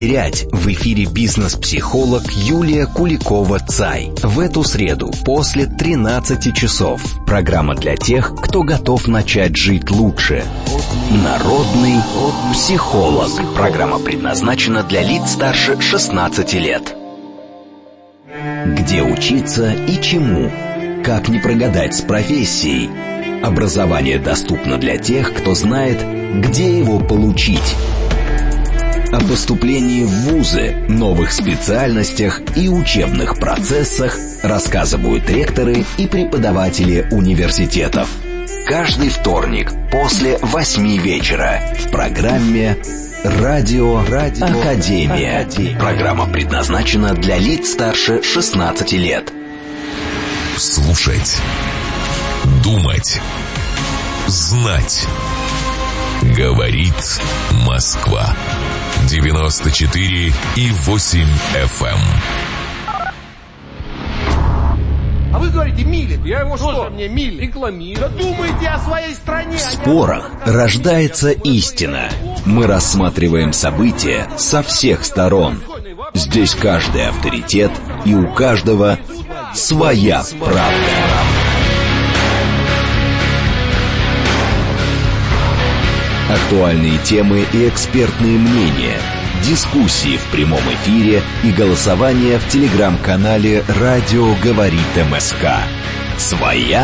В эфире бизнес-психолог Юлия Куликова-Цай. В эту среду после 13 часов. Программа для тех, кто готов начать жить лучше. Народный психолог. Программа предназначена для лиц старше 16 лет. Где учиться и чему? Как не прогадать с профессией? Образование доступно для тех, кто знает, где его получить. О поступлении в вузы, новых специальностях и учебных процессах рассказывают ректоры и преподаватели университетов. Каждый вторник после 8 вечера в программе «Радио Академия». Программа предназначена для лиц старше 16 лет. Слушать, думать, знать. Говорит Москва. 94,8 FM. А вы говорите, милит. Я его что? Мне милит. Рекламирует. Да думайте о своей стране. В спорах рождается истина. Мы рассматриваем события со всех сторон. Здесь каждый авторитет, и у каждого своя правда. Актуальные темы и экспертные мнения, дискуссии в прямом эфире и голосование в телеграм-канале «Радио говорит МСК». Своя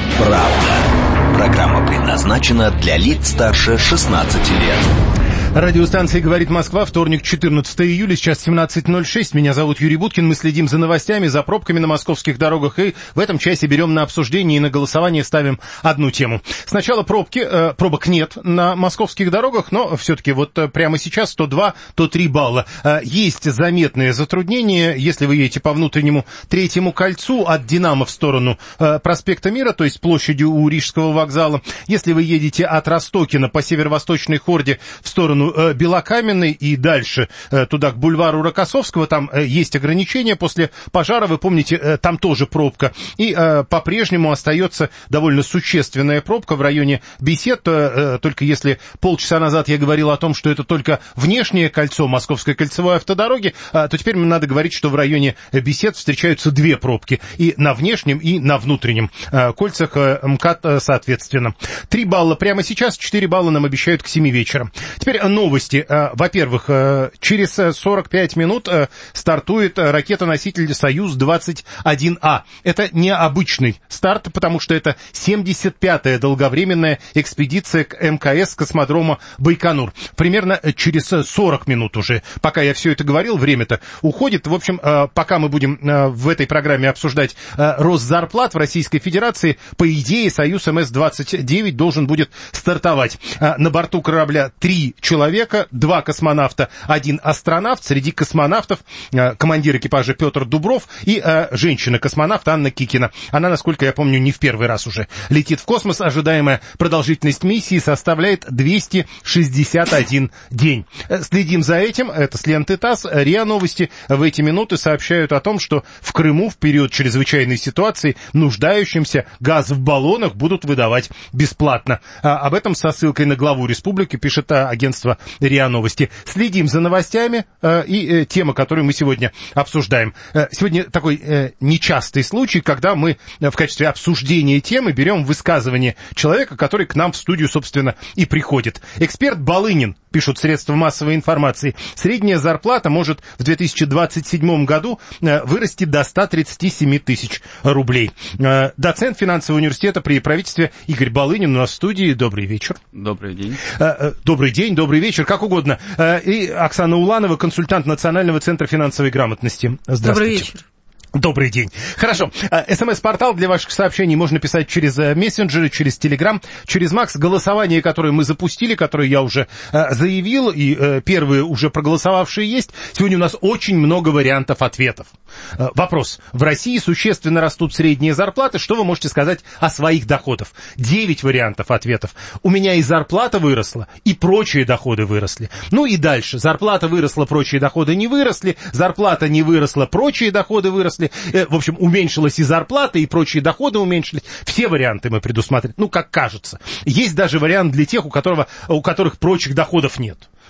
правда. Программа предназначена для лиц старше 16 лет. Радиостанция «Говорит Москва», вторник, 14 июля, сейчас 17:06. Меня зовут Юрий Буткин. Мы следим за новостями, за пробками на московских дорогах. И в этом часе берем на обсуждение и на голосование ставим одну тему. Сначала пробки. Пробок нет на московских дорогах, но все-таки вот прямо сейчас то 2, то 3 балла. Есть заметные затруднения, если вы едете по внутреннему Третьему кольцу от Динамо в сторону проспекта Мира, то есть площади у Рижского вокзала. Если вы едете от Ростокина по северо-восточной Хорде в сторону Белокаменной и дальше туда к бульвару Рокоссовского, там есть ограничения после пожара, вы помните, там тоже пробка. И по-прежнему остается довольно существенная пробка в районе Бесед, только если полчаса назад я говорил о том, что это только внешнее кольцо Московской кольцевой автодороги, то теперь мне надо говорить, что в районе Бесед встречаются 2 пробки, и на внешнем, и на внутреннем кольцах МКАД соответственно. 3 балла прямо сейчас, 4 балла нам обещают к 7 вечера. Теперь новости. Во-первых, через 45 минут стартует ракета-носитель «Союз-21А». Это необычный старт, потому что это 75-я долговременная экспедиция к МКС космодрома Байконур. Примерно через 40 минут уже. Пока я все это говорил, время-то уходит. В общем, пока мы будем в этой программе обсуждать рост зарплат в Российской Федерации, по идее, «Союз МС-29» должен будет стартовать. На борту корабля 3 человека, 2 космонавта, 1 астронавт. Среди космонавтов командир экипажа Петр Дубров и женщина-космонавт Анна Кикина. Она, насколько я помню, не в первый раз уже летит в космос. Ожидаемая продолжительность миссии составляет 261 день. Следим за этим. Это с ленты ТАСС. РИА Новости в эти минуты сообщают о том, что в Крыму в период чрезвычайной ситуации нуждающимся газ в баллонах будут выдавать бесплатно. Об этом со ссылкой на главу республики пишет агентство РИА Новости. Следим за новостями и тема, которую мы сегодня обсуждаем. Сегодня такой нечастый случай, когда мы в качестве обсуждения темы берем высказывание человека, который к нам в студию, собственно, и приходит. Эксперт Балынин, пишут средства массовой информации, средняя зарплата может в 2027 году вырасти до 137 тысяч рублей. Доцент финансового университета при правительстве Игорь Балынин у нас в студии. Добрый вечер. Добрый день. Добрый день, добрый вечер, как угодно. И Оксана Уланова, консультант Национального центра финансовой грамотности. Здравствуйте. Добрый вечер. Добрый день. Хорошо. СМС-портал для ваших сообщений можно писать через мессенджеры, через Телеграм, через Макс. Голосование, которое мы запустили, которое я уже заявил, и первые уже проголосовавшие есть. Сегодня у нас очень много вариантов ответов. Вопрос. В России существенно растут средние зарплаты. Что вы можете сказать о своих доходах? 9 вариантов ответов. У меня и зарплата выросла, и прочие доходы выросли. Ну и дальше. Зарплата выросла, прочие доходы не выросли. Зарплата не выросла, прочие доходы выросли. В общем, уменьшилась и зарплата, и прочие доходы уменьшились. Все варианты мы предусматриваем, ну, как кажется. Есть даже вариант для тех, у которых прочих доходов нет.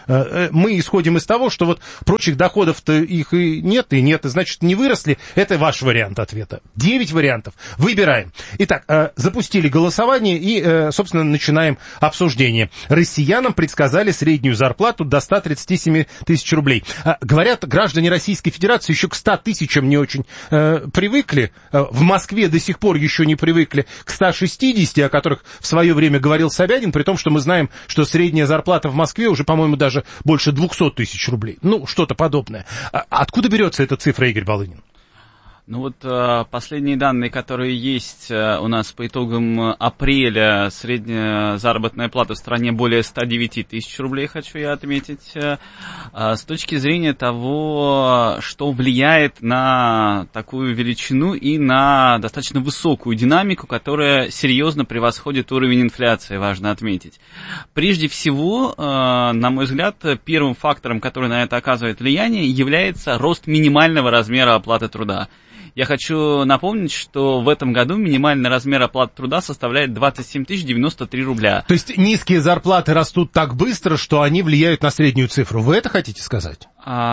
Мы исходим из того, что вот прочих доходов-то их и нет, и значит, не выросли. Это ваш вариант ответа. 9 вариантов. Выбираем. Итак, запустили голосование и, собственно, начинаем обсуждение. Россиянам предсказали среднюю зарплату до 137 тысяч рублей. Говорят, граждане Российской Федерации еще к 100 тысячам не очень привыкли. В Москве до сих пор еще не привыкли к 160, о которых в свое время говорил Собянин, при том, что мы знаем, что средняя зарплата в Москве уже, по-моему, даже больше 200 тысяч рублей. Ну, что-то подобное. Откуда берется эта цифра, Игорь Волынин? Ну вот последние данные, которые есть у нас по итогам апреля, средняя заработная плата в стране более 109 тысяч рублей, хочу я отметить. С точки зрения того, что влияет на такую величину и на достаточно высокую динамику, которая серьезно превосходит уровень инфляции, важно отметить. Прежде всего, на мой взгляд, первым фактором, который на это оказывает влияние, является рост минимального размера оплаты труда. Я хочу напомнить, что в этом году минимальный размер оплаты труда составляет 27 093 рубля. То есть низкие зарплаты растут так быстро, что они влияют на среднюю цифру. Вы это хотите сказать?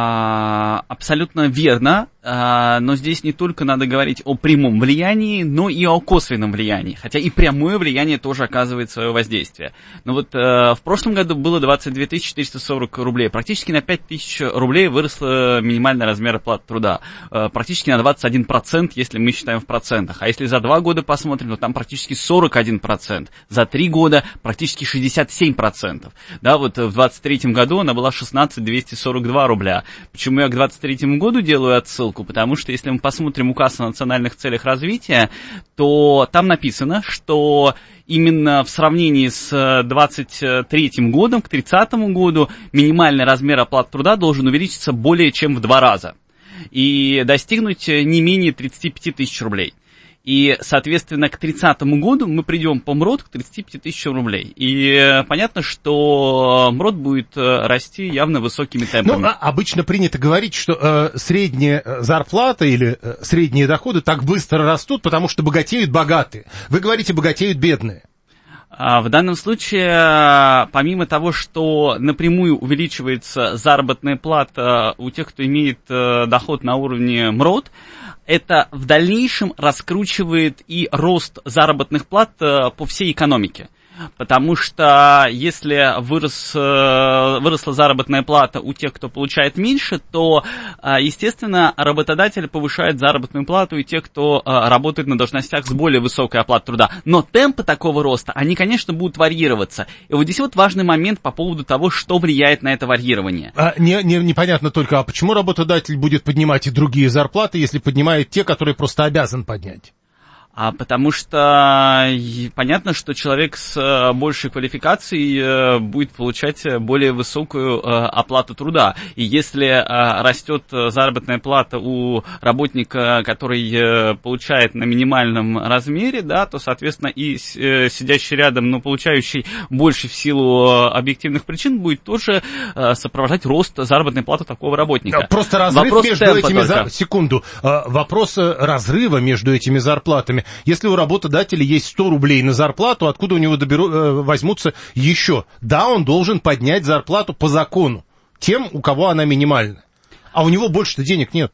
Абсолютно верно, но здесь не только надо говорить о прямом влиянии, но и о косвенном влиянии, хотя и прямое влияние тоже оказывает свое воздействие. Но вот в прошлом году было 22 440 рублей, практически на 5 тысяч рублей выросла минимальный размер оплаты труда, практически на 21%, если мы считаем в процентах, а если за 2 года посмотрим, то там практически 41%, за 3 года практически 67%. Да, вот в 2023 году она была 16 242 рубля. Почему я к 2023 году делаю отсылку? Потому что если мы посмотрим указ о национальных целях развития, то там написано, что именно в сравнении с 2023 годом, к 2030 году, минимальный размер оплаты труда должен увеличиться более чем в 2 раза и достигнуть не менее 35 тысяч рублей. И, соответственно, к 30 году мы придем по МРОТ к 35 тысячам рублей. И понятно, что МРОТ будет расти явно высокими темпами. Ну, обычно принято говорить, что средняя зарплата или средние доходы так быстро растут, потому что богатеют богатые. Вы говорите, богатеют бедные. В данном случае, помимо того, что напрямую увеличивается заработная плата у тех, кто имеет доход на уровне МРОТ, это в дальнейшем раскручивает и рост заработных плат по всей экономике. Потому что если выросла заработная плата у тех, кто получает меньше, то, естественно, работодатель повышает заработную плату и тех, кто работает на должностях с более высокой оплатой труда. Но темпы такого роста, они, конечно, будут варьироваться. И вот здесь вот важный момент по поводу того, что влияет на это варьирование. Непонятно только, а почему работодатель будет поднимать и другие зарплаты, если поднимает те, которые просто обязан поднять? Потому что понятно, что человек с большей квалификацией будет получать более высокую оплату труда. И если растет заработная плата у работника, который получает на минимальном размере, да, то, соответственно, и сидящий рядом, но получающий больше в силу объективных причин, будет тоже сопровождать рост заработной платы такого работника. Просто разрыв между этими... Секунду. Вопрос разрыва между этими зарплатами. Если у работодателя есть 100 рублей на зарплату, откуда у него возьмутся еще? Да, он должен поднять зарплату по закону тем, у кого она минимальна. А у него больше-то денег нет.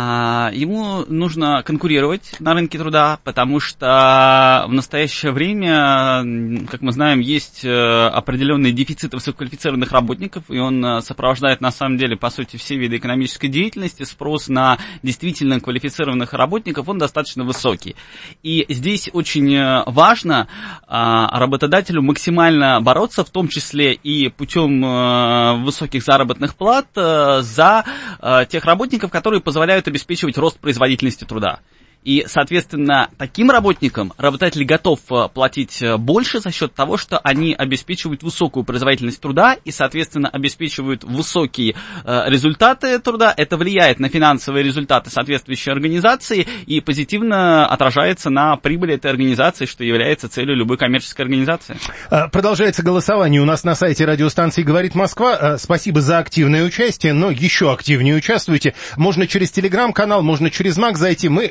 Ему нужно конкурировать на рынке труда, потому что в настоящее время, как мы знаем, есть определенный дефицит высококвалифицированных работников, и он сопровождает, на самом деле, по сути, все виды экономической деятельности. Спрос на действительно квалифицированных работников, он достаточно высокий. И здесь очень важно работодателю максимально бороться, в том числе и путем высоких заработных плат, за тех работников, которые позволяют обеспечивать рост производительности труда. И, соответственно, таким работникам работодатель готов платить больше за счет того, что они обеспечивают высокую производительность труда и, соответственно, обеспечивают высокие результаты труда. Это влияет на финансовые результаты соответствующей организации и позитивно отражается на прибыли этой организации, что является целью любой коммерческой организации. Продолжается голосование у нас на сайте радиостанции «Говорит Москва». Спасибо за активное участие, но еще активнее участвуйте. Можно через телеграм-канал, можно через МАК зайти. Мы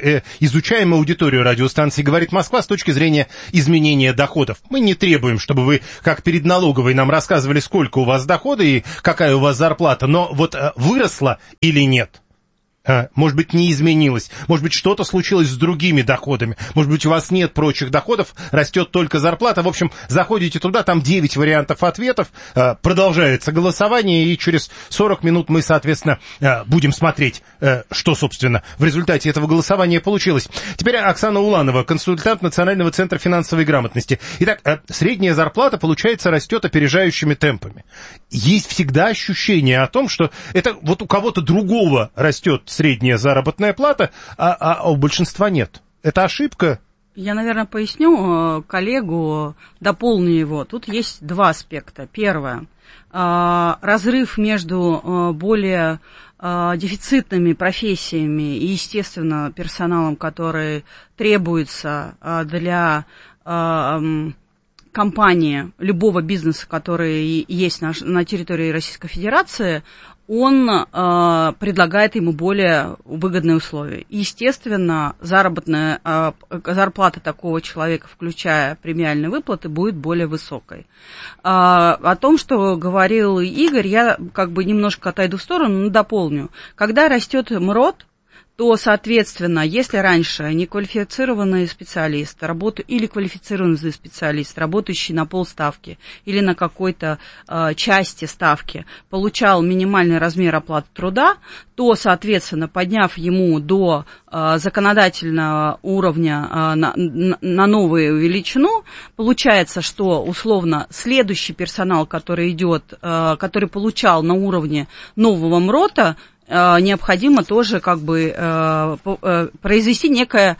изучаем аудиторию радиостанции «Говорит Москва» с точки зрения изменения доходов. Мы не требуем, чтобы вы, как перед налоговой, нам рассказывали, сколько у вас дохода и какая у вас зарплата, но вот выросла или нет? Может быть, не изменилось, может быть, что-то случилось с другими доходами, может быть, у вас нет прочих доходов, растет только зарплата. В общем, заходите туда, там 9 вариантов ответов, продолжается голосование, и через 40 минут мы, соответственно, будем смотреть, что, собственно, в результате этого голосования получилось. Теперь Оксана Уланова, консультант Национального центра финансовой грамотности. Итак, средняя зарплата, получается, растет опережающими темпами. Есть всегда ощущение о том, что это вот у кого-то другого растет средняя заработная плата, а у большинства нет. Это ошибка? Я, наверное, поясню коллегу, дополню его. Тут есть два аспекта. Первое. Разрыв между более дефицитными профессиями и, естественно, персоналом, который требуется для компании, любого бизнеса, который есть на территории Российской Федерации, он предлагает ему более выгодные условия. Естественно, зарплата такого человека, включая премиальные выплаты, будет более высокой. О том, что говорил Игорь, я как бы немножко отойду в сторону, но дополню. Когда растет МРОТ, то, соответственно, если раньше неквалифицированный специалист или квалифицированный специалист, работающий на полставки или на какой-то части ставки, получал минимальный размер оплаты труда, то, соответственно, подняв ему до законодательного уровня на новую величину, получается, что, условно, следующий персонал, который идет, который получал на уровне нового МРОТа, необходимо тоже как бы произвести некую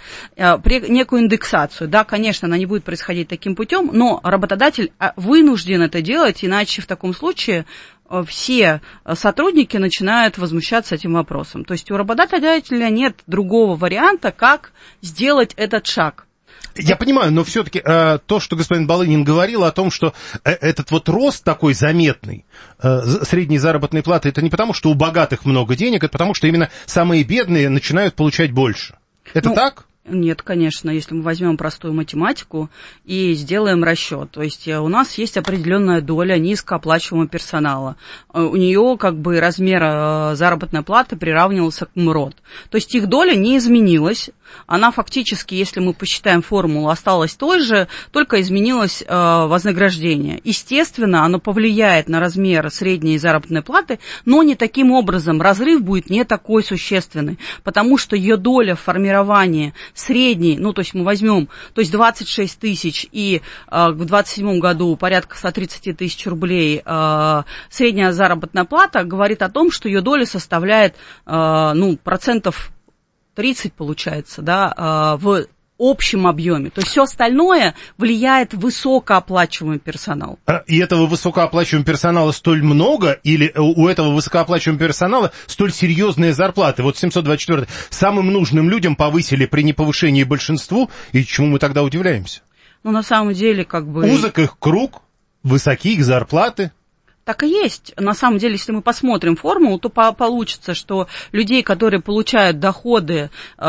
индексацию. Да, конечно, она не будет происходить таким путем, но работодатель вынужден это делать, иначе в таком случае все сотрудники начинают возмущаться этим вопросом. То есть у работодателя нет другого варианта, как сделать этот шаг. Я понимаю, но все-таки то, что господин Балынин говорил о том, что этот вот рост такой заметный средней заработной платы, это не потому, что у богатых много денег, это потому, что именно самые бедные начинают получать больше. Это так? Нет, конечно, если мы возьмем простую математику и сделаем расчет. То есть у нас есть определенная доля низкооплачиваемого персонала. У нее как бы размер заработной платы приравнивался к МРОТ. То есть их доля не изменилась. Она фактически, если мы посчитаем формулу, осталась той же, только изменилось вознаграждение. Естественно, оно повлияет на размер средней заработной платы, но не таким образом. Разрыв будет не такой существенный, потому что ее доля в формировании средней, ну, то есть мы возьмем, то есть 26 тысяч и в 2027 году порядка 130 тысяч рублей средняя заработная плата, говорит о том, что ее доля составляет, процентов 30, получается, да, в общем объеме. То есть все остальное влияет высокооплачиваемый персонал. И этого высокооплачиваемого персонала столь много, или у этого высокооплачиваемого персонала столь серьезные зарплаты? Вот 724 самым нужным людям повысили при неповышении большинству, и чему мы тогда удивляемся? Ну, на самом деле, как бы... Узок их круг, высоки их зарплаты. Так и есть. На самом деле, если мы посмотрим формулу, то получится, что людей, которые получают доходы,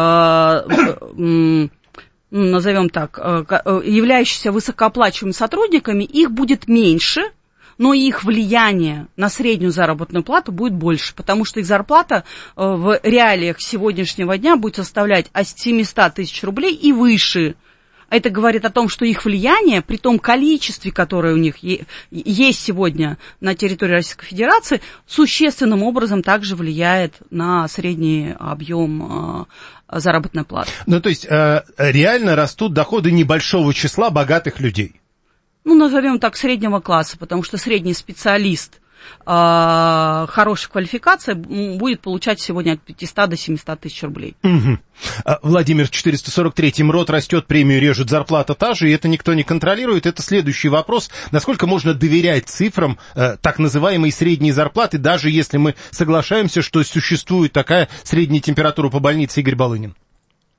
назовем так, являющиеся высокооплачиваемыми сотрудниками, их будет меньше, но их влияние на среднюю заработную плату будет больше, потому что их зарплата в реалиях сегодняшнего дня будет составлять от 700 тысяч рублей и выше. Это говорит о том, что их влияние, при том количестве, которое у них есть сегодня на территории Российской Федерации, существенным образом также влияет на средний объем заработной платы. Ну, то есть реально растут доходы небольшого числа богатых людей? Ну, назовем так, среднего класса, потому что средний специалист хорошей квалификации будет получать сегодня от 500 до 700 тысяч рублей. Угу. Владимир, 443 МРОТ растет, премию режет, зарплата та же, и это никто не контролирует. Это следующий вопрос. Насколько можно доверять цифрам так называемой средней зарплаты, даже если мы соглашаемся, что существует такая средняя температура по больнице, Игорь Балынин?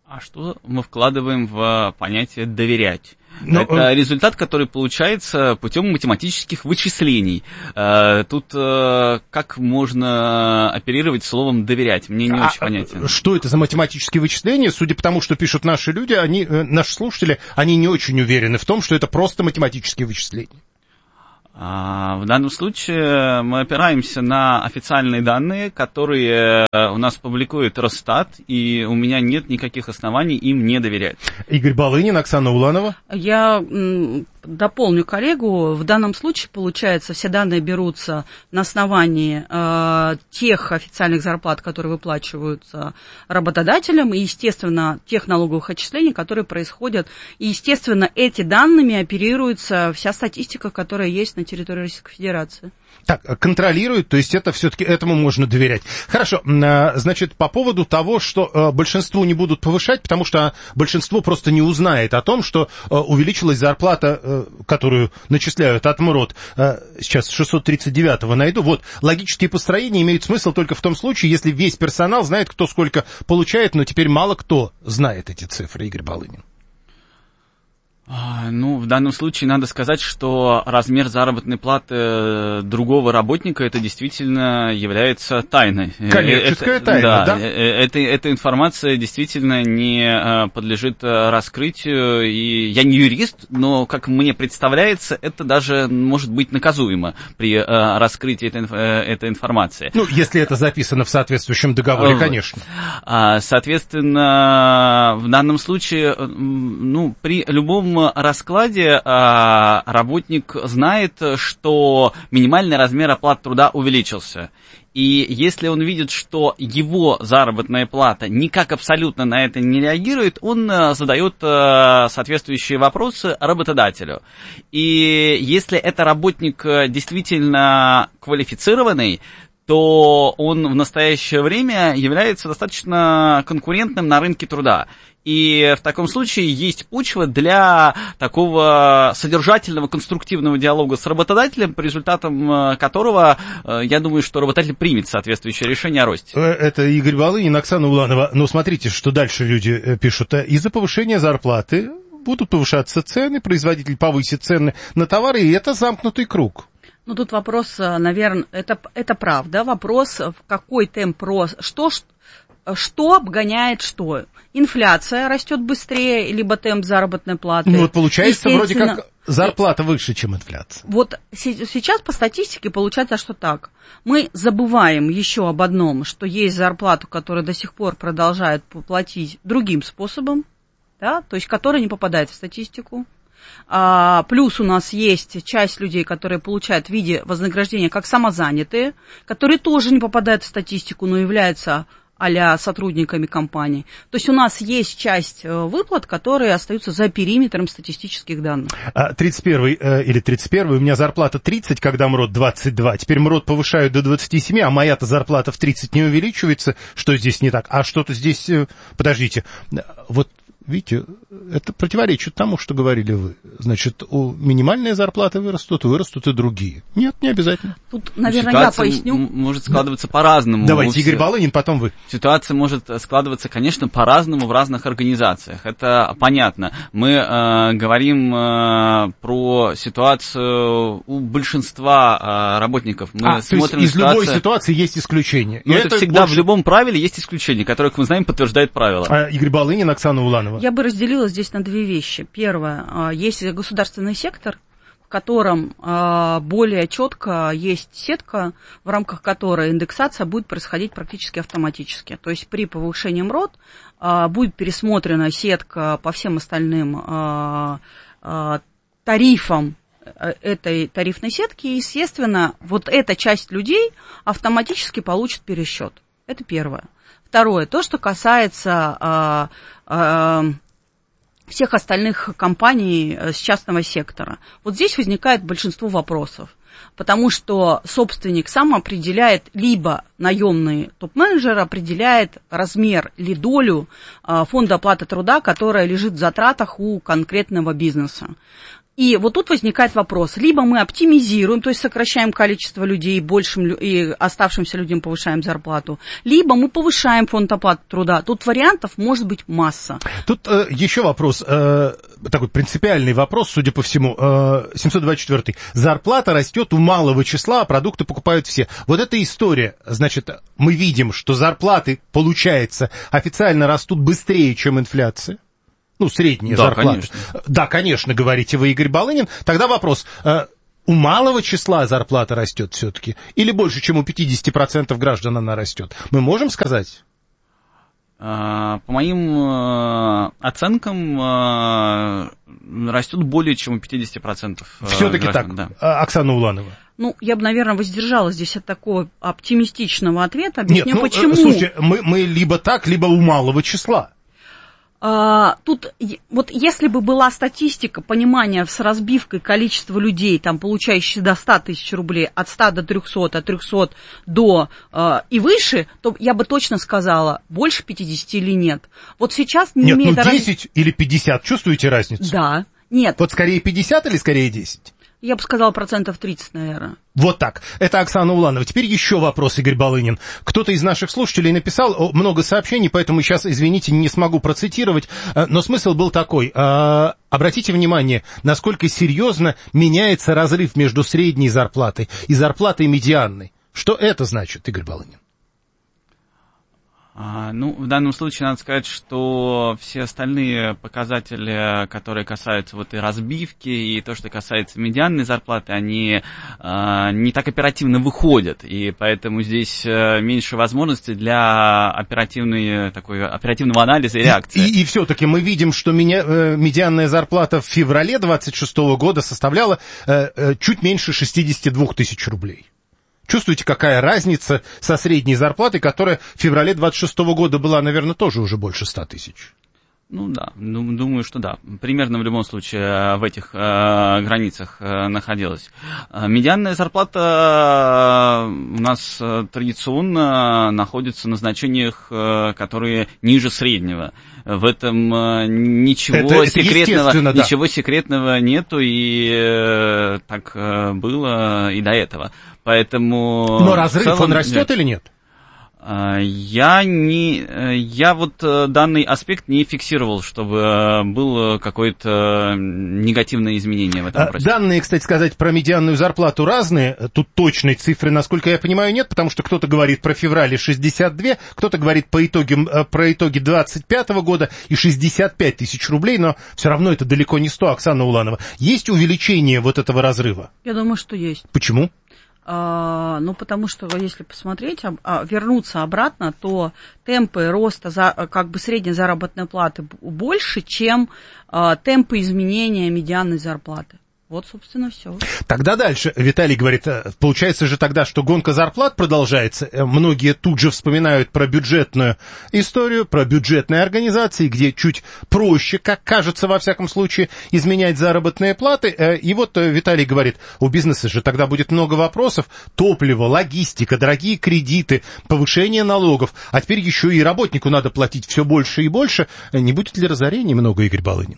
А что мы вкладываем в понятие «доверять»? Это результат, который получается путем математических вычислений. Тут как можно оперировать словом «доверять»? Мне не очень понятно. Что это за математические вычисления? Судя по тому, что пишут наши люди, наши слушатели, они не очень уверены в том, что это просто математические вычисления. В данном случае мы опираемся на официальные данные, которые у нас публикует Росстат, и у меня нет никаких оснований им не доверять. Игорь Балынин, Оксана Уланова. Я дополню коллегу. В данном случае, получается, все данные берутся на основании тех официальных зарплат, которые выплачиваются работодателям, и, естественно, тех налоговых отчислений, которые происходят. И, естественно, эти данными оперируется вся статистика, которая есть на территории Российской Федерации. Так, контролируют, то есть это все-таки этому можно доверять. Хорошо, значит, по поводу того, что большинству не будут повышать, потому что большинство просто не узнает о том, что увеличилась зарплата, которую начисляют от МРОТ. Сейчас 639-го найду. Вот, логические построения имеют смысл только в том случае, если весь персонал знает, кто сколько получает, но теперь мало кто знает эти цифры, Игорь Балынин. Ну, в данном случае надо сказать, что размер заработной платы другого работника это действительно является тайной. Коммерческая тайна, да? Эта информация действительно не подлежит раскрытию, и я не юрист, но, как мне представляется, это даже может быть наказуемо при раскрытии этой информации. Ну, если это записано в соответствующем договоре, конечно. Соответственно, в данном случае, ну, при любом раскладе работник знает, что минимальный размер оплаты труда увеличился. И если он видит, что его заработная плата никак абсолютно на это не реагирует, он задает соответствующие вопросы работодателю. И если это работник действительно квалифицированный, то он в настоящее время является достаточно конкурентным на рынке труда. И в таком случае есть почва для такого содержательного, конструктивного диалога с работодателем, по результатам которого, я думаю, что работодатель примет соответствующее решение о росте. Это Игорь Балынин, Оксана Уланова. Но смотрите, что дальше люди пишут. Из-за повышения зарплаты будут повышаться цены, производитель повысит цены на товары, и это замкнутый круг. Ну, тут вопрос, наверное, это правда. Вопрос, в какой темп роста, что обгоняет что? Инфляция растет быстрее, либо темп заработной платы. Ну, вот получается, вроде как зарплата выше, чем инфляция. Вот сейчас по статистике получается, что так. Мы забываем еще об одном, что есть зарплату, которую до сих пор продолжают платить другим способом, да, то есть которая не попадает в статистику. Плюс у нас есть часть людей, которые получают в виде вознаграждения как самозанятые, которые тоже не попадают в статистику, но являются а-ля сотрудниками компаний. То есть у нас есть часть выплат, которые остаются за периметром статистических данных. 31 у меня зарплата 30, когда МРОТ 22. Теперь МРОТ повышают до 27, а моя-то зарплата в 30 не увеличивается. Что здесь не так? А что-то здесь... Подождите. Вот видите, это противоречит тому, что говорили вы. Значит, минимальные зарплаты вырастут и другие. Нет, не обязательно. Тут, наверное, я поясню. Может складываться по-разному. Давайте, Игорь Балынин, потом вы. Ситуация может складываться, конечно, по-разному в разных организациях. Это понятно. Мы говорим про ситуацию у большинства работников. Мы смотрим то есть из любой ситуации есть исключение. Но это всегда больше... в любом правиле есть исключение, которое, как мы знаем, подтверждает правило. Игорь Балынин, Оксана Уланова. Я бы разделила здесь на две вещи. Первое, есть государственный сектор, в котором более четко есть сетка, в рамках которой индексация будет происходить практически автоматически. То есть при повышении МРОТ будет пересмотрена сетка по всем остальным тарифам этой тарифной сетки, и, естественно, вот эта часть людей автоматически получит пересчет. Это первое. Второе, то, что касается всех остальных компаний с частного сектора. Вот здесь возникает большинство вопросов, потому что собственник сам определяет, либо наемный топ-менеджер определяет размер или долю фонда оплаты труда, которая лежит в затратах у конкретного бизнеса. И вот тут возникает вопрос. Либо мы оптимизируем, то есть сокращаем количество людей, и оставшимся людям повышаем зарплату, либо мы повышаем фонд оплаты труда. Тут вариантов может быть масса. Тут еще вопрос, такой принципиальный вопрос, судя по всему, 724-й. Зарплата растет у малого числа, а продукты покупают все. Вот эта история, значит, мы видим, что зарплаты, получается, официально растут быстрее, чем инфляция. Ну, средняя зарплата. Конечно. Да, конечно, говорите вы, Игорь Балынин. Тогда вопрос, у малого числа зарплата растет все-таки? Или больше, чем у 50% граждан она растет? Мы можем сказать? По моим оценкам, растет более чем у 50% все-таки граждан, так, да. Оксана Уланова. Ну, я бы, наверное, воздержалась здесь от такого оптимистичного ответа. Объясню, почему. Слушайте, мы либо так, либо у малого числа. Тут вот если бы была статистика, понимание с разбивкой количества людей, там, получающих до 100 тысяч рублей, от 100 до 300, от 300 до и выше, то я бы точно сказала, больше 50 или нет. Вот сейчас не имеет... Нет, 10 или 50, чувствуете разницу? Да, нет. Вот скорее 50 или скорее 10? Я бы сказала 30%, наверное. Вот так. Это Оксана Уланова. Теперь еще вопрос, Игорь Балынин. Кто-то из наших слушателей написал много сообщений, поэтому сейчас, извините, не смогу процитировать, но смысл был такой. Обратите внимание, насколько серьезно меняется разрыв между средней зарплатой и зарплатой медианной. Что это значит, Игорь Балынин? Ну, в данном случае надо сказать, что все остальные показатели, которые касаются вот и разбивки, и то, что касается медианной зарплаты, они не так оперативно выходят, и поэтому здесь меньше возможностей для оперативного анализа и реакции. И все-таки мы видим, что медианная зарплата в феврале 26 года составляла чуть меньше 62 тысяч рублей. Чувствуете, какая разница со средней зарплатой, которая в феврале 26 года была, наверное, тоже уже больше 100 тысяч? Ну да, думаю, что да. Примерно в любом случае в этих границах находилась. Медианная зарплата у нас традиционно находится на значениях, которые ниже среднего. В этом ничего секретного нету, и так было и до этого. Поэтому... Но разрыв, он растет или нет? Я вот данный аспект не фиксировал, чтобы было какое-то негативное изменение в этом вопросе. Данные, кстати сказать, про медианную зарплату разные. Тут точной цифры, насколько я понимаю, нет, потому что кто-то говорит про февраль 62, кто-то говорит про итоги 25 года и 65 тысяч рублей, но все равно это далеко не 100, Оксана Уланова. Есть увеличение вот этого разрыва? Я думаю, что есть. Почему? Потому что, если посмотреть, вернуться обратно, то темпы роста средней заработной платы больше, чем темпы изменения медианной зарплаты. Вот, собственно, все. Тогда дальше, Виталий говорит, получается же тогда, что гонка зарплат продолжается. Многие тут же вспоминают про бюджетную историю, про бюджетные организации, где чуть проще, как кажется, во всяком случае, изменять заработные платы. И вот Виталий говорит, у бизнеса же тогда будет много вопросов. Топливо, логистика, дорогие кредиты, повышение налогов. А теперь еще и работнику надо платить все больше и больше. Не будет ли разорений много, Игорь Балынин?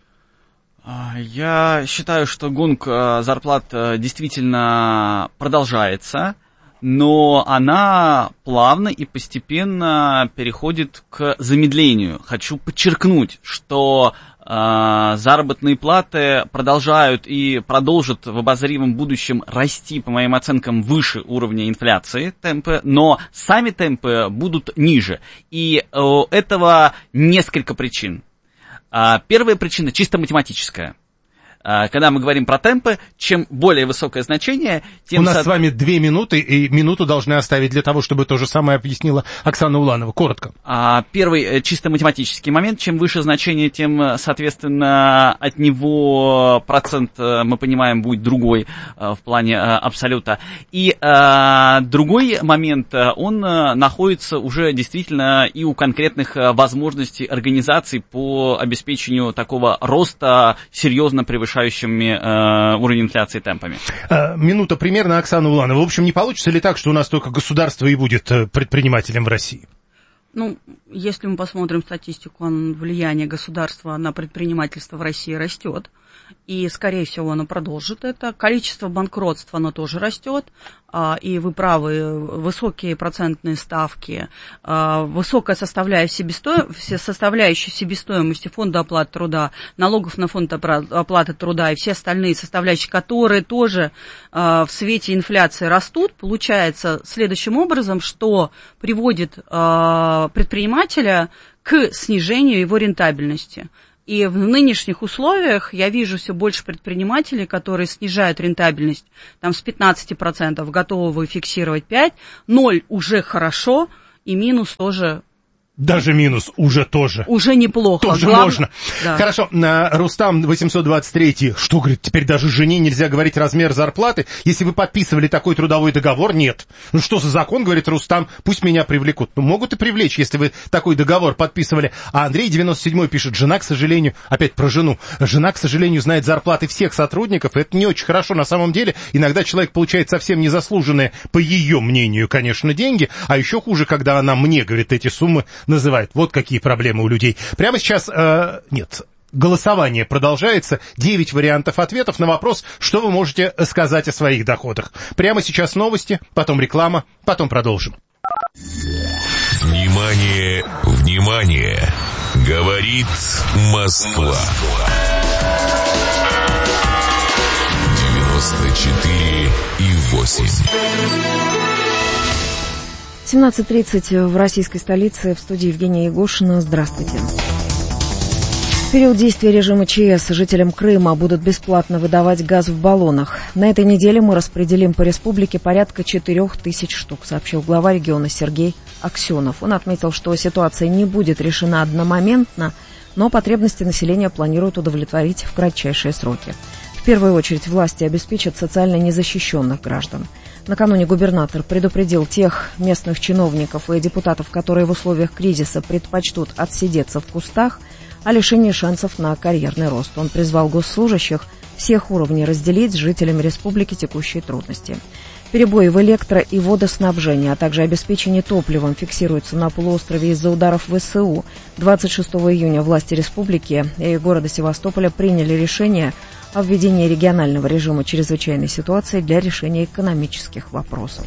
Я считаю, что гонка зарплат действительно продолжается, но она плавно и постепенно переходит к замедлению. Хочу подчеркнуть, что заработные платы продолжают и продолжат в обозримом будущем расти, по моим оценкам, выше уровня инфляции темпы, но сами темпы будут ниже. И у этого несколько причин. Первая причина чисто математическая. Когда мы говорим про темпы, чем более высокое значение, тем... У нас с вами 2 минуты, и минуту должны оставить для того, чтобы то же самое объяснила Оксана Уланова. Коротко. Первый чисто математический момент. Чем выше значение, тем, соответственно, от него процент, мы понимаем, будет другой в плане абсолюта. И другой момент, он находится уже действительно и у конкретных возможностей организаций по обеспечению такого роста, серьезно превышающими уровень инфляции темпами. Минута примерно, Оксана Уланова. В общем, не получится ли так, что у нас только государство и будет предпринимателем в России? Ну, если мы посмотрим статистику, влияние государства на предпринимательство в России растет. и, скорее всего, оно продолжит это. Количество банкротств, оно тоже растет, и вы правы, высокие процентные ставки, высокая составляющая себестоимости фонда оплаты труда, налогов на фонд оплаты труда и все остальные составляющие, которые тоже в свете инфляции растут, получается следующим образом, что приводит предпринимателя к снижению его рентабельности. И в нынешних условиях я вижу все больше предпринимателей, которые снижают рентабельность там, с 15%, готовы фиксировать 5%, 0% уже хорошо, и минус тоже. Даже минус уже тоже. Уже неплохо. Тоже можно. Да. Хорошо, Рустам 823. Что, говорит, теперь даже жене нельзя говорить размер зарплаты? Если вы подписывали такой трудовой договор, нет. Ну что за закон, говорит Рустам, пусть меня привлекут. Ну могут и привлечь, если вы такой договор подписывали. А Андрей 97 пишет, жена, к сожалению, опять про жену, жена, к сожалению, знает зарплаты всех сотрудников, и это не очень хорошо на самом деле. Иногда человек получает совсем незаслуженные, по ее мнению, конечно, деньги, а еще хуже, когда она мне, говорит, эти суммы называет. Вот какие проблемы у людей. Прямо сейчас, голосование продолжается. 9 вариантов ответов на вопрос, что вы можете сказать о своих доходах. Прямо сейчас новости, потом реклама, потом продолжим. Внимание, внимание! Говорит Москва. 94,8. 17:30 в российской столице, в студии Евгения Егошина. Здравствуйте. В период действия режима ЧС жителям Крыма будут бесплатно выдавать газ в баллонах. На этой неделе мы распределим по республике порядка 4000 штук, сообщил глава региона Сергей Аксенов. Он отметил, что ситуация не будет решена одномоментно, но потребности населения планируют удовлетворить в кратчайшие сроки. В первую очередь власти обеспечат социально незащищенных граждан. Накануне губернатор предупредил тех местных чиновников и депутатов, которые в условиях кризиса предпочтут отсидеться в кустах, о лишении шансов на карьерный рост. Он призвал госслужащих всех уровней разделить с жителями республики текущие трудности. Перебои в электро- и водоснабжении, а также обеспечение топливом фиксируются на полуострове из-за ударов ВСУ. 26 июня власти республики и города Севастополя приняли решение о введении регионального режима чрезвычайной ситуации для решения экономических вопросов.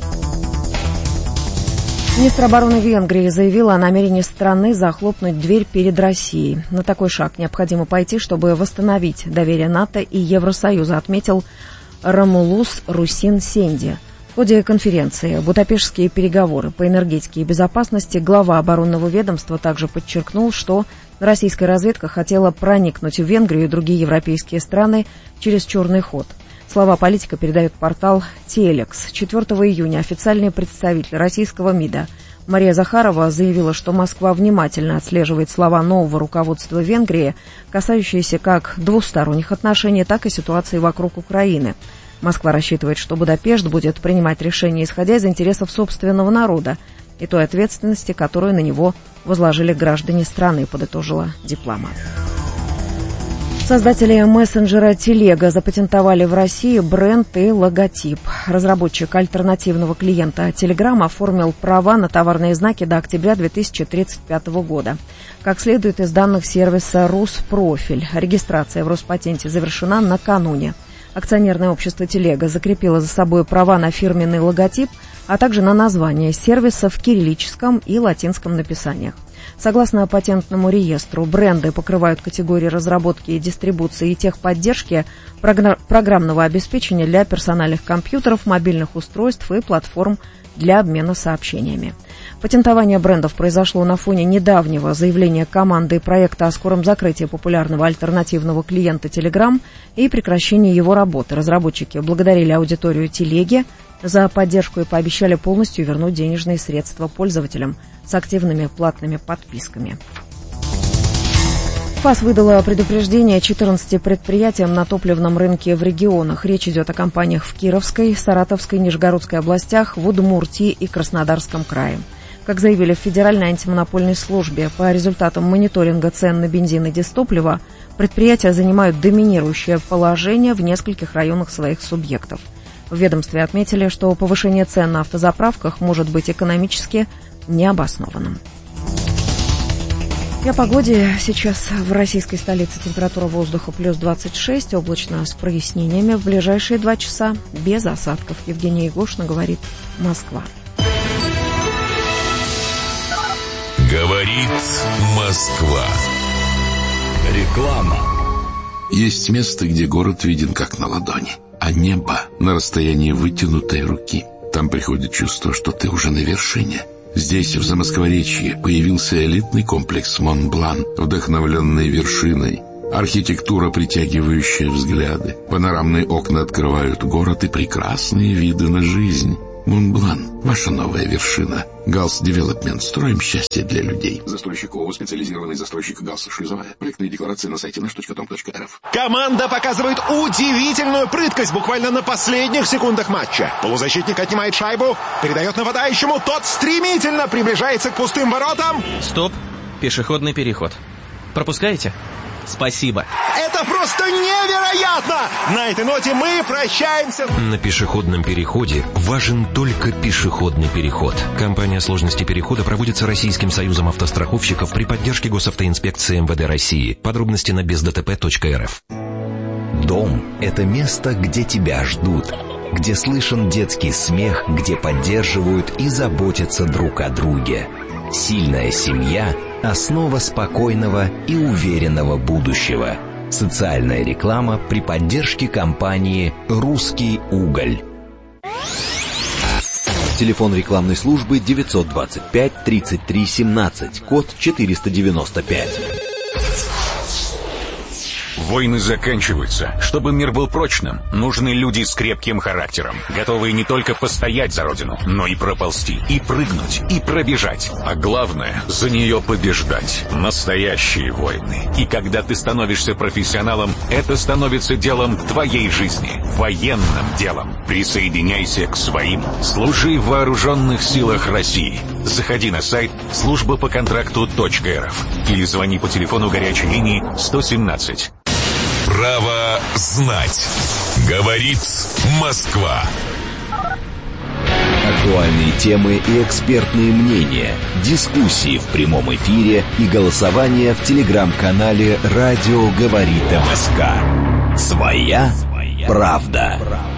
Министр обороны Венгрии заявил о намерении страны захлопнуть дверь перед Россией. На такой шаг необходимо пойти, чтобы восстановить доверие НАТО и Евросоюза, отметил Ромулус Русин Сенди. В ходе конференции «Будапештские переговоры по энергетике и безопасности» глава оборонного ведомства также подчеркнул, что российская разведка хотела проникнуть в Венгрию и другие европейские страны через черный ход. Слова политика передает портал «Телекс». 4 июня официальный представитель российского МИДа Мария Захарова заявила, что Москва внимательно отслеживает слова нового руководства Венгрии, касающиеся как двусторонних отношений, так и ситуации вокруг Украины. Москва рассчитывает, что Будапешт будет принимать решения, исходя из интересов собственного народа и той ответственности, которую на него возложили граждане страны, подытожила дипломат. Создатели мессенджера Телега запатентовали в России бренд и логотип. Разработчик альтернативного клиента Telegram оформил права на товарные знаки до октября 2035 года. Как следует из данных сервиса «Руспрофиль», регистрация в Роспатенте завершена накануне. Акционерное общество «Телега» закрепило за собой права на фирменный логотип, а также на название сервиса в кириллическом и латинском написаниях. Согласно патентному реестру, бренды покрывают категории разработки и дистрибуции и техподдержки программного обеспечения для персональных компьютеров, мобильных устройств и платформ для обмена сообщениями. Патентование брендов произошло на фоне недавнего заявления команды проекта о скором закрытии популярного альтернативного клиента Telegram и прекращении его работы. Разработчики благодарили аудиторию Телеги за поддержку и пообещали полностью вернуть денежные средства пользователям с активными платными подписками. ФАС выдала предупреждение 14 предприятиям на топливном рынке в регионах. Речь идет о компаниях в Кировской, Саратовской, Нижегородской областях, в Удмуртии и Краснодарском крае. Как заявили в Федеральной антимонопольной службе, по результатам мониторинга цен на бензин и дизтопливо, предприятия занимают доминирующее положение в нескольких районах своих субъектов. В ведомстве отметили, что повышение цен на автозаправках может быть экономически необоснованным. И о погоде. Сейчас в российской столице температура воздуха плюс 26, облачно с прояснениями. В ближайшие 2 часа без осадков. Евгения Егошина, говорит Москва. Говорит Москва. Реклама. Есть место, где город виден как на ладони, а небо на расстоянии вытянутой руки. Там приходит чувство, что ты уже на вершине. Здесь, в Замоскворечье, появился элитный комплекс Монблан, вдохновленный вершиной. Архитектура, притягивающая взгляды. Панорамные окна открывают город и прекрасные виды на жизнь. Монблан – ваша новая вершина. Галс Девелопмент. Строим счастье для людей. Застройщик ООО «Специализированный застройщик Галс Шлюзовая». Проектные декларации на сайте nаш.com.rf. Команда показывает удивительную прыткость буквально на последних секундах матча. Полузащитник отнимает шайбу, передает нападающему, тот стремительно приближается к пустым воротам. Стоп. Пешеходный переход. Пропускаете? Спасибо. Это просто невероятно! На этой ноте мы прощаемся. На пешеходном переходе важен только пешеходный переход. Кампания сложности перехода проводится Российским союзом автостраховщиков при поддержке Госавтоинспекции МВД России. Подробности на бездтп.рф. Дом – это место, где тебя ждут, где слышен детский смех, где поддерживают и заботятся друг о друге. Сильная семья – основа спокойного и уверенного будущего. Социальная реклама при поддержке компании «Русский уголь». Телефон рекламной службы 925 33 17, код 495. Войны заканчиваются. Чтобы мир был прочным, нужны люди с крепким характером, готовые не только постоять за родину, но и проползти, и прыгнуть, и пробежать. А главное, за нее побеждать. Настоящие войны. И когда ты становишься профессионалом, это становится делом твоей жизни. Военным делом. Присоединяйся к своим. Служи в вооруженных силах России. Заходи на сайт службапоконтракту.рф или звони по телефону горячей линии 117. Право знать. Говорит Москва. Актуальные темы и экспертные мнения, дискуссии в прямом эфире и голосование в телеграм-канале «Радио говорит МСК». Своя правда.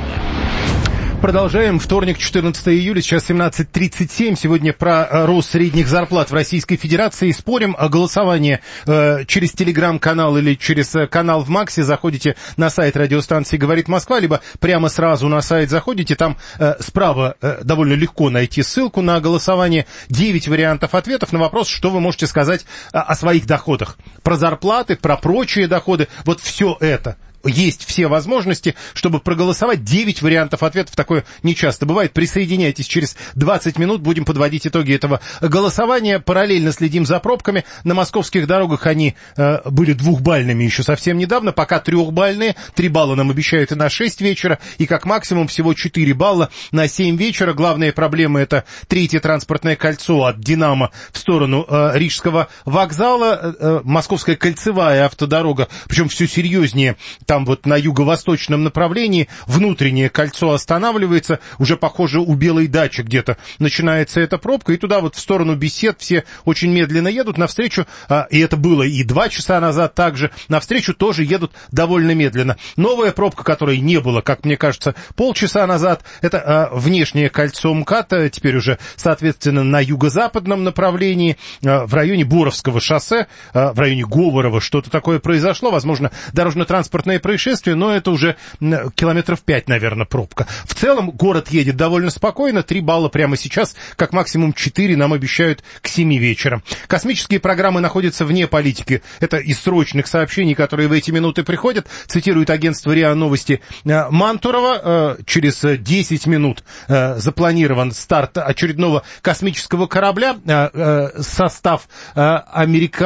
Продолжаем. Вторник, 14 июля, сейчас 17:37. Сегодня про рост средних зарплат в Российской Федерации. Спорим о голосовании через телеграм-канал или через канал в Максе. Заходите на сайт радиостанции «Говорит Москва», либо прямо сразу на сайт заходите. Там справа довольно легко найти ссылку на голосование. 9 вариантов ответов на вопрос, что вы можете сказать о своих доходах. Про зарплаты, про прочие доходы. Вот все это. Есть все возможности, чтобы проголосовать. 9 вариантов ответов. Такое нечасто бывает. Присоединяйтесь. Через 20 минут будем подводить итоги этого голосования. Параллельно следим за пробками. На московских дорогах они были 2-бальными еще совсем недавно. Пока 3-бальные. 3 балла нам обещают и на 6 вечера. И как максимум всего 4 балла на 7 вечера. Главная проблема — это третье транспортное кольцо от «Динамо» в сторону Рижского вокзала. Московская кольцевая автодорога. Причем все серьезнее. Там вот на юго-восточном направлении внутреннее кольцо останавливается, уже, похоже, у Белой дачи где-то начинается эта пробка, и туда вот в сторону Бесед все очень медленно едут, навстречу, и это было и 2 часа назад также, навстречу тоже едут довольно медленно. Новая пробка, которой не было, как мне кажется, полчаса назад, это внешнее кольцо МКАДа, теперь уже, соответственно, на юго-западном направлении, в районе Боровского шоссе, в районе Говорова что-то такое произошло, возможно, дорожно-транспортное происшествие, но это уже километров 5, наверное, пробка. В целом город едет довольно спокойно, 3 балла прямо сейчас, как максимум 4 нам обещают к 7 вечера. Космические программы находятся вне политики. Это из срочных сообщений, которые в эти минуты приходят. Цитирует агентство РИА Новости Мантурова. Через 10 минут запланирован старт очередного космического корабля. Состав Американо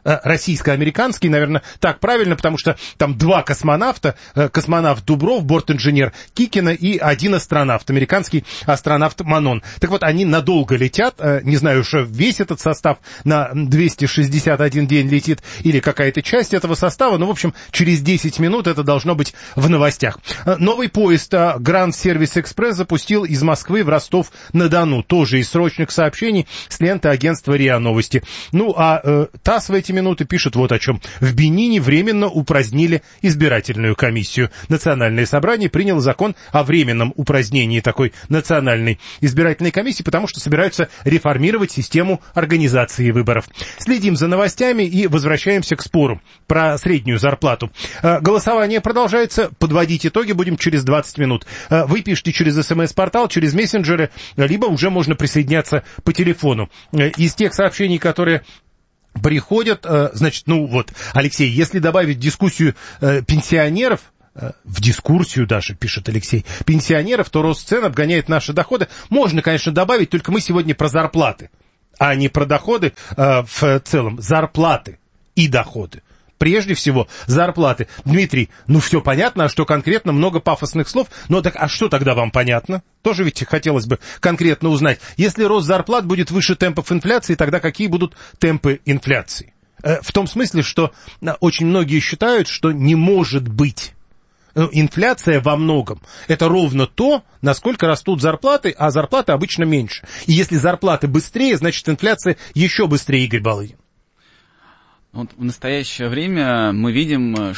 российско-американский, наверное, так правильно, потому что там 2 космонавта, космонавт Дубров, бортинженер Кикина и 1 астронавт, американский астронавт Манон. Так вот, они надолго летят, не знаю уж, весь этот состав на 261 день летит или какая-то часть этого состава, но, в общем, через 10 минут это должно быть в новостях. Новый поезд Гранд Сервис Экспресс запустил из Москвы в Ростов-на-Дону, тоже из срочных сообщений с ленты агентства РИА Новости. Ну, а ТАСС в эти минуты пишет вот о чем. В Бенине временно упразднили избирательную комиссию. Национальное собрание приняло закон о временном упразднении такой национальной избирательной комиссии, потому что собираются реформировать систему организации выборов. Следим за новостями и возвращаемся к спору про среднюю зарплату. Голосование продолжается. Подводить итоги будем через 20 минут. Вы пишите через СМС-портал, через мессенджеры, либо уже можно присоединяться по телефону. Из тех сообщений, которые приходят, значит, ну вот, Алексей, если добавить дискуссию пенсионеров, в дискурсию даже, пишет Алексей, пенсионеров, то рост цен обгоняет наши доходы. Можно, конечно, добавить, только мы сегодня про зарплаты, а не про доходы в целом. Зарплаты и доходы. Прежде всего, зарплаты. Дмитрий, ну все понятно, а что конкретно? Много пафосных слов. Но так, а что тогда вам понятно? Тоже ведь хотелось бы конкретно узнать. Если рост зарплат будет выше темпов инфляции, тогда какие будут темпы инфляции? В том смысле, что очень многие считают, что не может быть. Инфляция во многом – это ровно то, насколько растут зарплаты, а зарплаты обычно меньше. И если зарплаты быстрее, значит инфляция еще быстрее, Игорь Балыгин. Вот в настоящее время мы видим,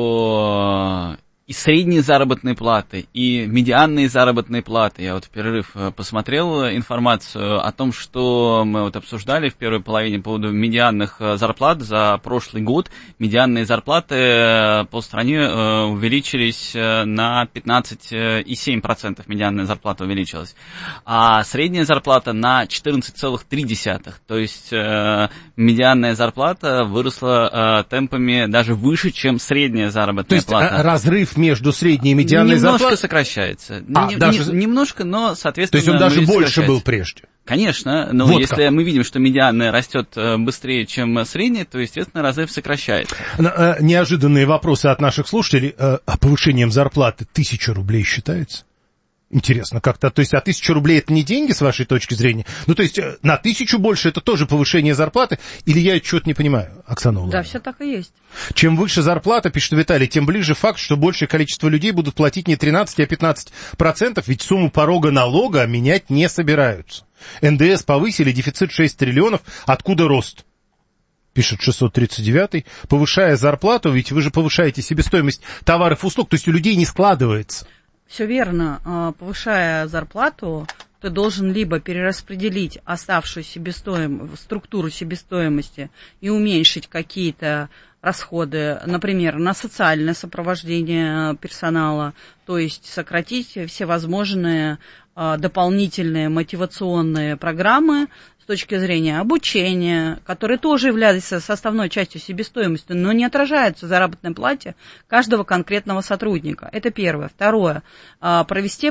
что и средние заработные платы, и медианные заработные платы. Я вот в перерыв посмотрел информацию о том, что мы вот обсуждали в первой половине по поводу медианных зарплат за прошлый год. Медианные зарплаты по стране увеличились на 15,7%. Медианная зарплата увеличилась. А средняя зарплата на 14,3%. То есть медианная зарплата выросла темпами даже выше, чем средняя заработная плата. То есть разрыв между средней и медианной зарплатой немножко сокращается. Немножко, но, соответственно... То есть он даже больше был прежде? Конечно, но вот если мы видим, что медианная растет быстрее, чем средняя, то, естественно, разрыв сокращается. Неожиданные вопросы от наших слушателей. А повышением зарплаты 1000 рублей считается? Интересно как-то. То есть, 1000 рублей это не деньги, с вашей точки зрения? Ну, то есть, на 1000 больше это тоже повышение зарплаты? Или я что-то не понимаю, Оксана Уланова? Да, все так и есть. Чем выше зарплата, пишет Виталий, тем ближе факт, что большее количество людей будут платить не 13, а 15%, ведь сумму порога налога менять не собираются. НДС повысили, дефицит 6 триллионов, откуда рост? Пишет 639-й. Повышая зарплату, ведь вы же повышаете себестоимость товаров и услуг, то есть у людей не складывается. Все верно. Повышая зарплату, ты должен либо перераспределить оставшуюся структуру себестоимости и уменьшить какие-то расходы, например, на социальное сопровождение персонала, то есть сократить всевозможные дополнительные мотивационные программы с точки зрения обучения, которые тоже являются составной частью себестоимости, но не отражаются в заработной плате каждого конкретного сотрудника. Это первое. Второе. Провести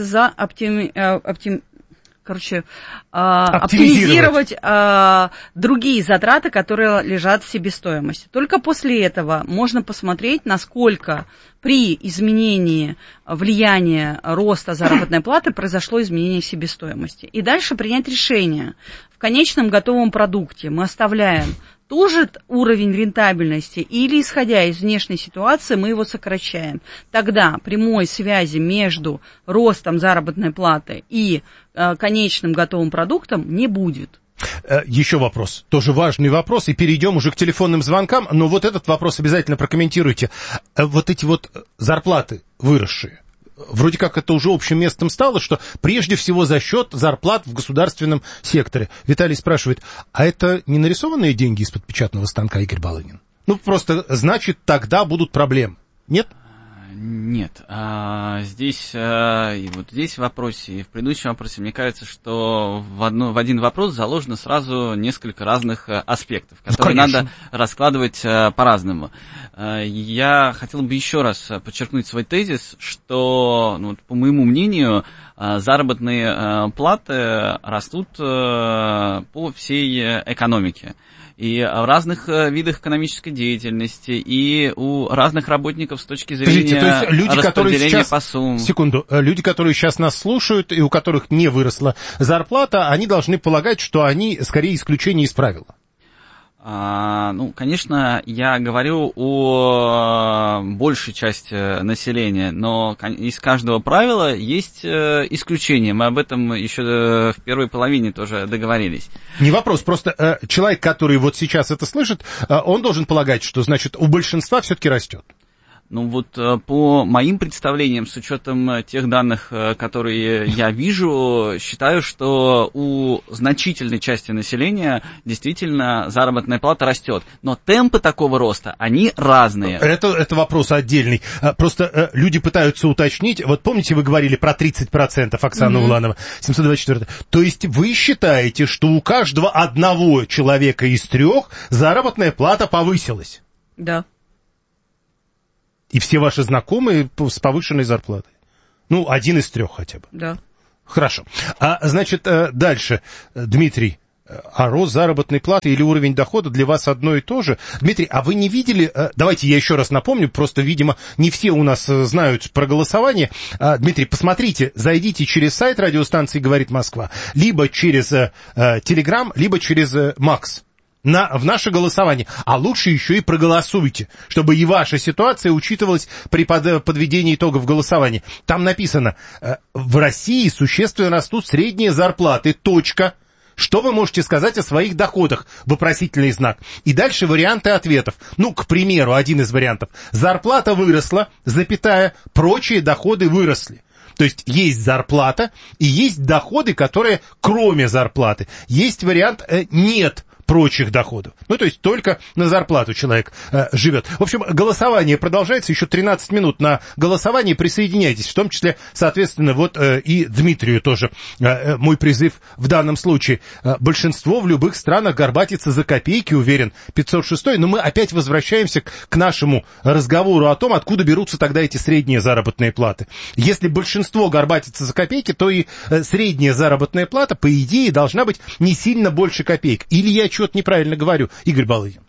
оптимизировать другие затраты, которые лежат в себестоимости. Только после этого можно посмотреть, насколько при изменении влияния роста заработной платы произошло изменение себестоимости. И дальше принять решение. В конечном готовом продукте мы оставляем тот же уровень рентабельности или, исходя из внешней ситуации, мы его сокращаем. Тогда прямой связи между ростом заработной платы и конечным готовым продуктом не будет. Еще вопрос, тоже важный вопрос, и перейдем уже к телефонным звонкам, но вот этот вопрос обязательно прокомментируйте. Вот эти вот зарплаты выросшие, вроде как это уже общим местом стало, что прежде всего за счет зарплат в государственном секторе. Виталий спрашивает, а это не нарисованные деньги из-под печатного станка, Игорь Балыгин? Ну, просто, значит, тогда будут проблемы. Нет? Нет. Здесь, и вот здесь в вопросе, и в предыдущем вопросе, мне кажется, что в один вопрос заложено сразу несколько разных аспектов, которые надо раскладывать по-разному. Я хотел бы еще раз подчеркнуть свой тезис, что, ну, по моему мнению, заработные платы растут по всей экономике. И в разных видах экономической деятельности, и у разных работников с точки зрения распределения по суммам. Секунду. Люди, которые сейчас нас слушают, и у которых не выросла зарплата, они должны полагать, что они скорее исключение из правила. Ну, конечно, я говорю о большей части населения, но из каждого правила есть исключения. Мы об этом еще в первой половине тоже договорились. Не вопрос, просто человек, который вот сейчас это слышит, он должен полагать, что, значит, у большинства все-таки растет. Ну вот по моим представлениям, с учетом тех данных, которые я вижу, считаю, что у значительной части населения действительно заработная плата растет. Но темпы такого роста, они разные. Это вопрос отдельный. Просто люди пытаются уточнить. Вот помните, вы говорили про 30%, Оксана Уланова, 724. То есть вы считаете, что у каждого одного человека из 3 заработная плата повысилась? Да. И все ваши знакомые с повышенной зарплатой? Ну, 1 из 3 хотя бы. Да. Хорошо. Значит, дальше, Дмитрий, рост заработной платы или уровень дохода для вас одно и то же? Дмитрий, а вы не видели, давайте я еще раз напомню, просто, видимо, не все у нас знают про голосование. Дмитрий, посмотрите, зайдите через сайт радиостанции «Говорит Москва», либо через Telegram, либо через Макс. В наше голосование, а лучше еще и проголосуйте, чтобы и ваша ситуация учитывалась при подведении итогов голосования. Там написано, в России существенно растут средние зарплаты, точка. Что вы можете сказать о своих доходах? Вопросительный знак. И дальше варианты ответов. Ну, к примеру, один из вариантов. Зарплата выросла, запятая, прочие доходы выросли. То есть есть зарплата и есть доходы, которые кроме зарплаты. Есть вариант «нет» прочих доходов. Ну, то есть только на зарплату человек живет. В общем, голосование продолжается, еще 13 минут на голосование, присоединяйтесь, в том числе, соответственно, вот и Дмитрию тоже мой призыв в данном случае. Большинство в любых странах горбатится за копейки, уверен, 506, но мы опять возвращаемся к нашему разговору о том, откуда берутся тогда эти средние заработные платы. Если большинство горбатится за копейки, то и средняя заработная плата, по идее, должна быть не сильно больше копеек. Или я что-то неправильно говорю, Игорь Балыгин?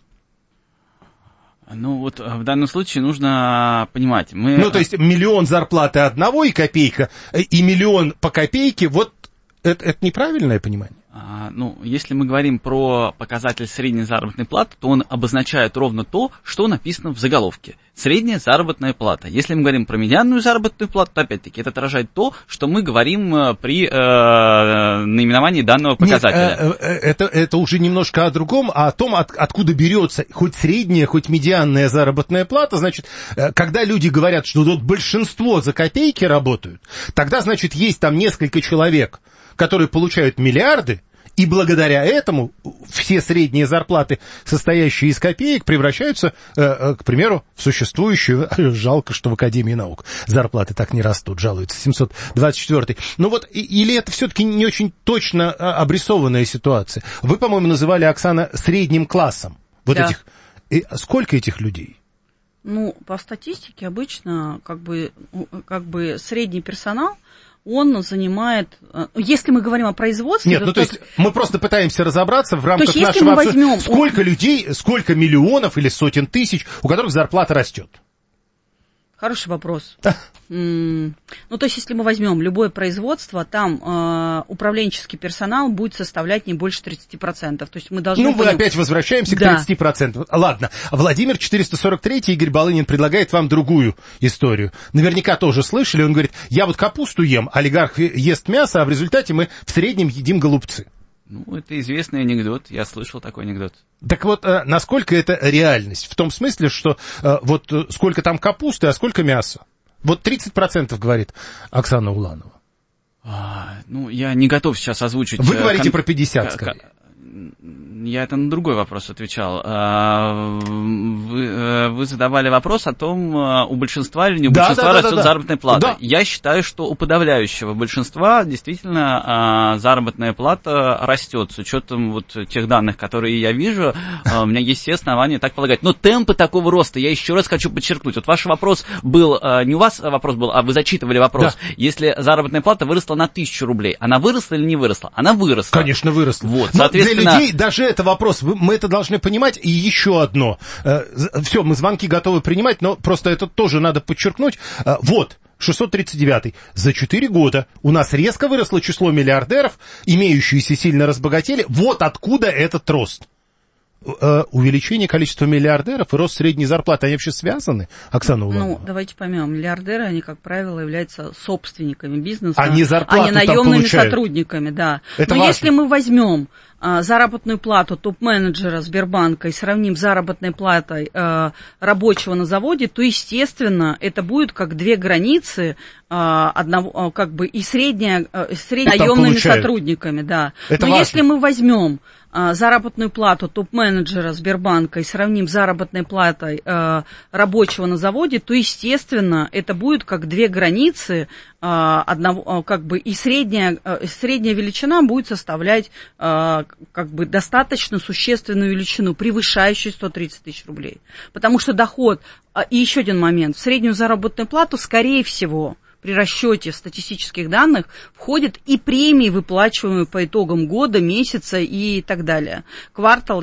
Ну, вот в данном случае нужно понимать. Ну, то есть 1 миллион зарплаты одного и копейка, и 1 миллион по копейке, вот это неправильное понимание? Ну, если мы говорим про показатель средней заработной платы, то он обозначает ровно то, что написано в заголовке. Средняя заработная плата. Если мы говорим про медианную заработную плату, то, опять-таки, это отражает то, что мы говорим при наименовании данного показателя. Нет, это уже немножко о другом, а о том, откуда берется хоть средняя, хоть медианная заработная плата. Значит, когда люди говорят, что тут большинство за копейки работают, тогда, значит, есть там несколько человек, которые получают миллиарды, и благодаря этому все средние зарплаты, состоящие из копеек, превращаются, к примеру, в существующую, жалко, что в Академии наук зарплаты так не растут, жалуется 724. Ну вот, или это все-таки не очень точно обрисованная ситуация? Вы, по-моему, называли, Оксана, средним классом. Вот да. Сколько этих людей? Ну, по статистике обычно как бы средний персонал, он занимает, если мы говорим о производстве... Нет, то есть мы просто пытаемся разобраться в рамках нашего... Возьмем... Сколько людей, сколько миллионов или сотен тысяч, у которых зарплата растет? Хороший вопрос. Ну, то есть, если мы возьмем любое производство, там управленческий персонал будет составлять не больше 30%. То есть мы должны... Ну, мы опять возвращаемся к 30%. Ладно. Владимир 443, Игорь Балынин предлагает вам другую историю. Наверняка тоже слышали. Он говорит, я вот капусту ем, олигарх ест мясо, а в результате мы в среднем едим голубцы. Ну, это известный анекдот, я слышал такой анекдот. Так вот, насколько это реальность? В том смысле, что вот сколько там капусты, а сколько мяса? Вот 30% говорит Оксана Уланова. Ну, я не готов сейчас озвучить... Вы говорите про 50, скорее. Я это на другой вопрос отвечал. Вы задавали вопрос о том, у большинства или не у большинства растет заработная плата. Да. Я считаю, что у подавляющего большинства действительно заработная плата растет. С учетом вот тех данных, которые я вижу, у меня есть все основания так полагать. Но темпы такого роста, я еще раз хочу подчеркнуть. Вот ваш вопрос был, не у вас вопрос был, а вы зачитывали вопрос. Да. Если заработная плата выросла на 1000 рублей, она выросла или не выросла? Она выросла. Конечно, выросла. Вот, соответственно... Для людей даже это вопрос, мы это должны понимать. И еще одно. Все, мы звонки готовы принимать, но просто это тоже надо подчеркнуть. Вот. 639. За 4 года у нас резко выросло число миллиардеров, имеющиеся сильно разбогатели. Вот откуда этот рост. Увеличение количества миллиардеров и рост средней зарплаты, они вообще связаны, Оксана Уланова? Ну, давайте поймем, миллиардеры, они, как правило, являются собственниками бизнеса, они зарплаты наемными сотрудниками, да. Это Но важно. если мы возьмем заработную плату топ-менеджера Сбербанка и сравним с заработной платой рабочего на заводе, то, естественно, это будет как две границы одного, как бы и средняя наемными сотрудниками, да. Это Но важно. если мы возьмем заработную плату топ-менеджера Сбербанка и сравним с заработной платой рабочего на заводе, то, естественно, это будет как две границы одного, как бы и средняя величина будет составлять как бы достаточно существенную величину, превышающую 130 тысяч рублей. Потому что доход, и еще один момент, в среднюю заработную плату, скорее всего, при расчете статистических данных входят и премии, выплачиваемые по итогам года, месяца и так далее. Квартал